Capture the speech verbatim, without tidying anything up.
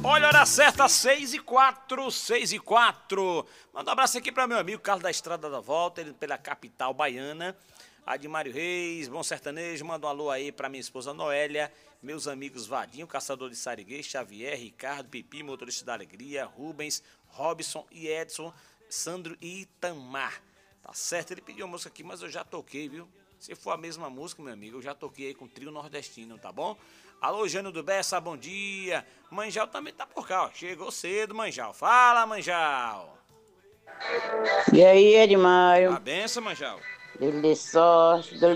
Olha, hora certa, seis e quatro, seis e quatro. Manda um abraço aqui para meu amigo Carlos da Estrada da Volta, ele pela capital baiana. Admário Reis, Bom Sertanejo, manda um alô aí para minha esposa Noélia, meus amigos Vadinho, Caçador de Sariguê, Xavier, Ricardo, Pipi, Motorista da Alegria, Rubens, Robson e Edson, Sandro e Itamar. Tá certo? Ele pediu uma música aqui, mas eu já toquei, viu? Se for a mesma música, meu amigo, eu já toquei aí com o trio nordestino, tá bom? Alô, Jânio do Bessa, bom dia. Manjal também tá por cá, ó. Chegou cedo, Manjal. Fala, Manjal. E aí, Edmário? A benção, Manjal. Ele de sorte,